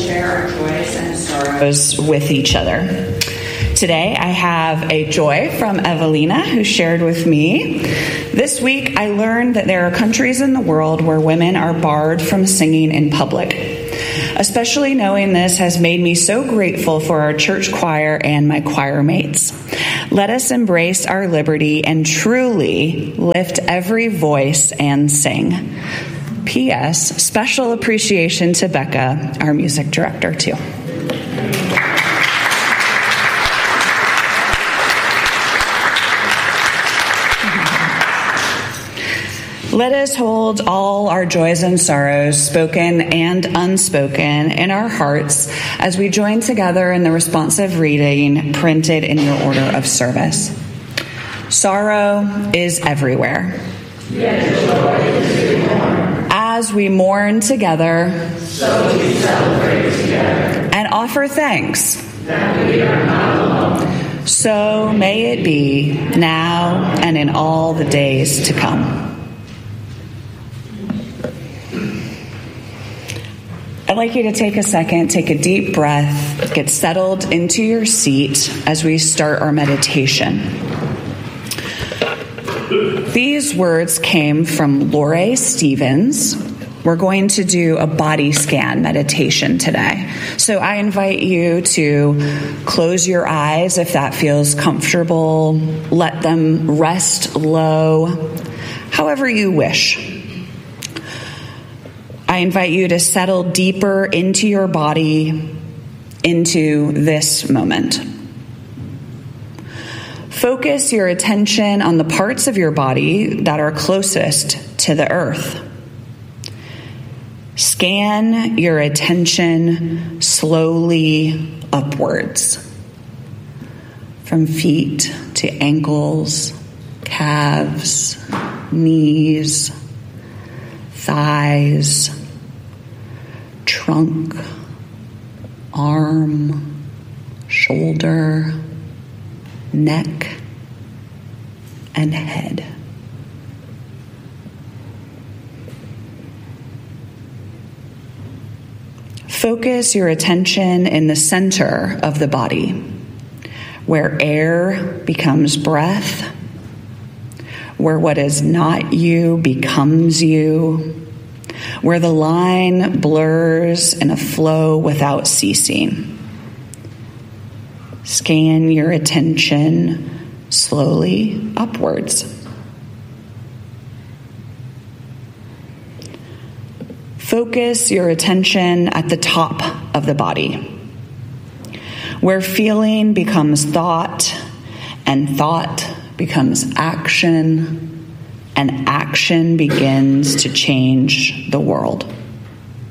share our joys and sorrows with each other. Today, I have a joy from Evelina, who shared with me. This week, I learned that there are countries in the world where women are barred from singing in public. Especially knowing this has made me so grateful for our church choir and my choir mates. Let us embrace our liberty and truly lift every voice and sing. P.S. Special appreciation to Becca, our music director, too. Let us hold all our joys and sorrows, spoken and unspoken, in our hearts as we join together in the responsive reading printed in your order of service. Sorrow is everywhere. As we mourn together, so we celebrate together, and offer thanks that we are not alone. So may it be now and in all the days to come. I'd like you to take a second, take a deep breath, get settled into your seat as we start our meditation. These words came from Lore Stevens. We're going to do a body scan meditation today. So I invite you to close your eyes if that feels comfortable. Let them rest low, however you wish. I invite you to settle deeper into your body, into this moment. Focus your attention on the parts of your body that are closest to the earth. Scan your attention slowly upwards, from feet to ankles, calves, knees, thighs, trunk, arm, shoulder, neck, and head. Focus your attention in the center of the body, where air becomes breath, where what is not you becomes you, where the line blurs in a flow without ceasing. Scan your attention slowly upwards. Focus your attention at the top of the body, where feeling becomes thought, and thought becomes action, and action begins to change the world.